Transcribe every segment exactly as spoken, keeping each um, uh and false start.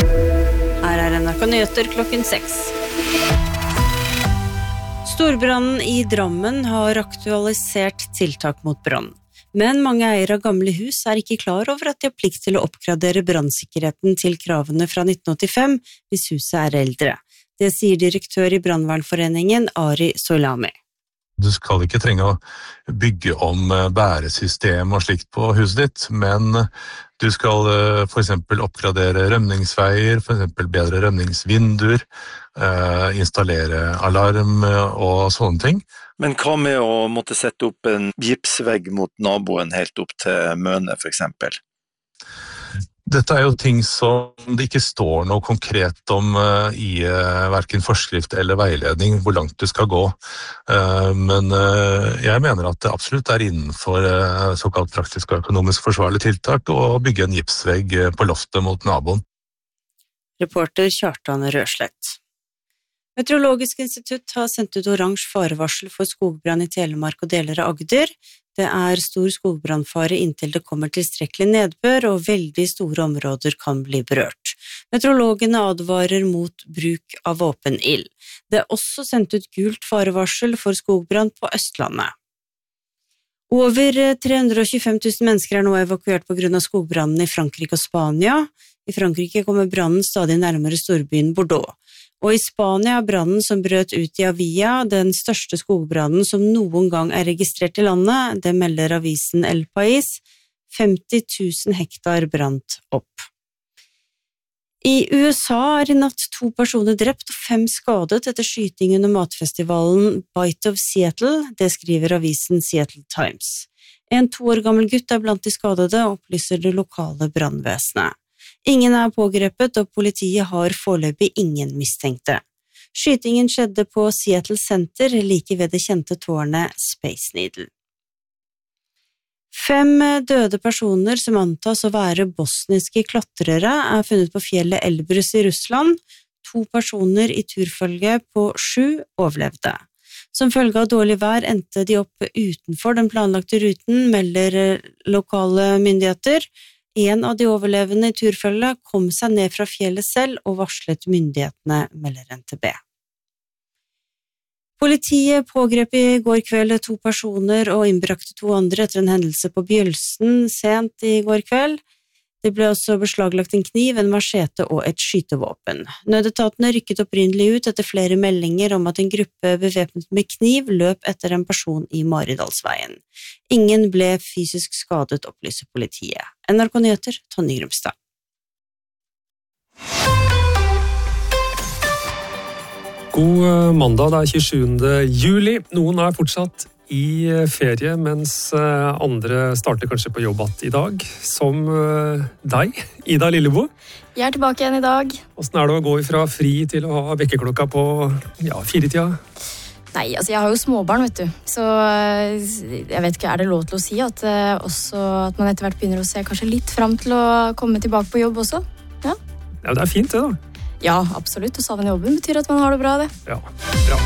Her er N R K Nyheter klokken seks. Storbrannen i Drammen har aktualisert tiltak mot brann. Men mange eiere av gamle hus er ikke klar over at de har plikt til å oppgradere brannsikkerheten til kravene fra nitten åttifem hvis huset er eldre. Det sier direktør i Brannvernforeningen Ari Solami. Du skal ikke trenge å bygge om bæresystem og slikt på huset ditt, men du skal for eksempel oppgradere rømningsveier, for eksempel bedre rømningsvinduer, installere alarm og sånne ting. Men hva med å måtte sette opp en gipsvegg mot naboen helt opp til Møne for eksempel? Dette er jo ting som det ikke står noe konkret om uh, i uh, hverken forskrift eller veiledning hvor langt du skal gå. Uh, men uh, jeg mener at det absolutt er innenfor uh, såkalt praktisk og økonomisk forsvarlig tiltak å bygge en gipsvegg uh, på loftet mot naboen. Reporter Kjartan Røslett. Meteorologisk institutt har sendt ut oransje farevarsel for skogbrann i Telemark og deler av Agder. Det er stor skogbrannfare inntil det kommer tilstrekkelig nedbør, og veldig store områder kan bli berørt. Meteorologene advarer mot bruk av åpen ild. Det er også sendt ut gult farevarsel for skogbrann på Østlandet. Over tre hundre og tjuefem tusen mennesker er nå evakuert på grunn av skogbrannen i Frankrike og Spania. I Frankrike kommer brannen stadig nærmere storbyen Bordeaux. Og i Spania er brannen som brøt ut i Avia den største skogbrannen som noen gang er registrert i landet. Det melder avisen El País. femti tusen hektar brant opp. I U S A er i natt to personer drept og fem skadet etter skyting under matfestivalen Bite of Seattle. Det skriver avisen Seattle Times. En to år gammel gutt er blant de skadede, opplyser det lokale brannvesenet. Ingen er pågrepet, og politiet har foreløpig ingen mistenkte. Skytingen skjedde på Seattle Center, like ved det kjente tårnet Space Needle. Fem døde personer som antas å være bosniske klatrere er funnet på fjellet Elbrus i Russland. To personer i turfølge på sju overlevde. Som følge av dårlig vær endte de opp utenfor den planlagte ruten, melder lokale myndigheter. En av de overlevende i turfølget kom seg ned fra fjellet selv og varslet myndighetene, melder N T B. Politiet pågrep i går kveld to personer og innbrakte to andre etter en hendelse på Bjølsen sent i går kveld. Det ble også beslaglagt en kniv, en machete og et skytevåpen. Nødetatene rykket opprinnelig ut etter flere meldinger om at en gruppe bevæpnet med kniv løp etter en person i Maridalsveien. Ingen ble fysisk skadet, opplyser politiet. N R K Nyheter, Tonje Grumstad. God mandag, det er tjuesjuende juli. Noen er fortsatt i ferie, mens andre starter kanskje på jobb i dag, som deg, Ida Lillebo. Jeg er tilbake igjen i dag. Hvordan er det å gå fra fri til å ha vekkerklokka på ja, firetida? Nei, altså jeg har jo småbarn, vet du. Så jeg vet ikke, er det lov til å si at, også, at man etter hvert begynner å se kanskje litt frem til å komme tilbake på jobb også? Ja, ja det er fint det da. Ja, absolutt. Å savne jobben betyr at man har det bra, det. Ja, bra.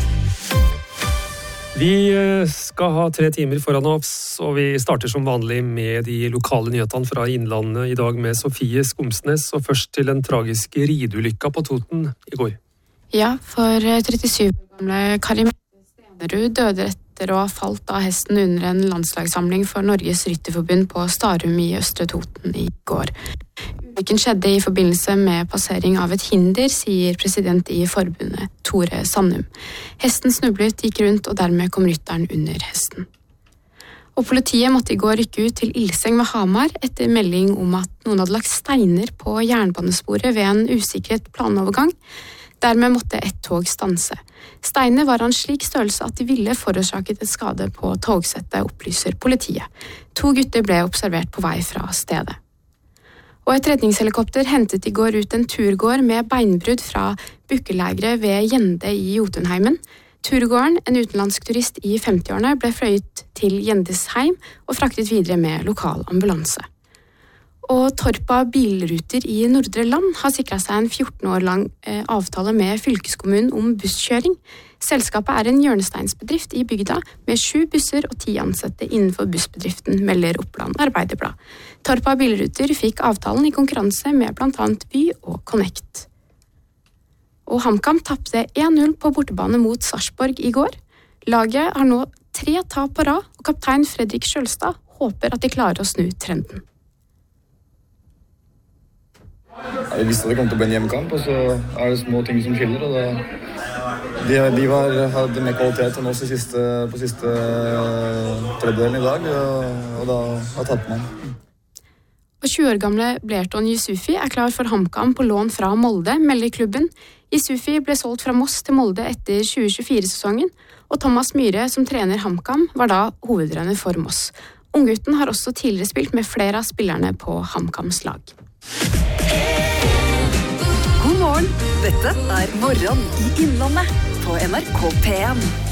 Vi skal ha tre timer foran oss, og vi starter som vanlig med de lokale nyhetene fra Innlandet i dag med Sofie Skomsnes, og først til den tragiske rideulykka på Toten i går. Ja, for trettisju gamle Karim Stenerud døde etter å ha falt av hesten under en landslagssamling for Norges Rytterforbund på Starum i Østre Toten i går. Ulykken skjedde i forbindelse med passering av et hinder, sier president i forbundet, Tore Sandum. Hesten snublet, gikk rundt, og dermed kom rytteren under hesten. Og politiet måtte i går rykke ut til Ilseng ved Hamar etter melding om at noen hadde lagt steiner på jernbanesporet ved en usikret planovergang. Dermed måtte ett tog stanse. Steinene var av en slik størrelse at de ville forårsaket et skade på togsettet, opplyser politiet. To gutter ble observert på vei fra stedet. Og et redningshelikopter hentet i går ut en turgåer med beinbrudd fra bukkelægere ved Gjende i Jotunheimen. Turgåeren, en utenlandsk turist i femtiårene, ble fløyet til Gjendesheim og fraktet videre med lokal ambulanse. Og Torpa Bilruter i Nordre Land har sikret seg en fjorten år lang eh, avtale med fylkeskommunen om busskjøring. Selskapet er en hjørnesteinsbedrift i bygda med sju busser og ti ansatte innenfor bussbedriften, melder Oppland Arbeiderblad. Torpa Bilruter fikk avtalen i konkurranse med blant annet Vy og Connect. Og HamKam tappte en null på bortebane mot Sarpsborg i går. Laget har nå tre tap på rad, og kaptein Fredrik Sjølstad håper at de klarer å snu trenden. Jeg visste at det kom til å bli en hjemmekamp, og så er det små ting som skiller, og da, de, de var, hadde mer kvalitet enn oss i siste, på siste tredjedelen i dag, og, og da, da tappte man. Og tjue år gamle Blerton Yusufi er klar for HamKam på lån fra Molde, melder klubben. Yusufi ble solgt fra Moss til Molde etter tjue tjuefire-sesongen, og Thomas Myhre, som trener HamKam, var da hovedtrener for Moss. Unggutten har også tidligere spilt med flere av spillerne på HamKams lag. God morgen, dette er Morgen i Innlandet på N R K P en.